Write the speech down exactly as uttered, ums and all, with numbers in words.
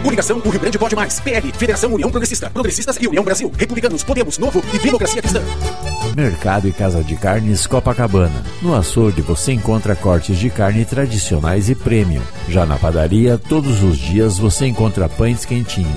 Coligação O Rio Grande Pode Mais. P L, Federação União Progressista. Progressistas e União Brasil. Republicanos, Podemos, Novo e Democracia Cristã. Mercado e Casa de Carnes Copacabana. No açougue você encontra cortes de carne tradicionais e premium. Já na padaria, todos os dias você encontra pães quentinhos.